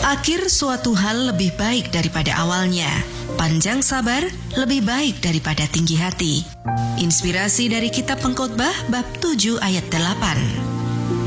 Akhir suatu hal lebih baik daripada awalnya. Panjang sabar lebih baik daripada tinggi hati. Inspirasi dari Kitab Pengkhotbah bab 7 ayat 8.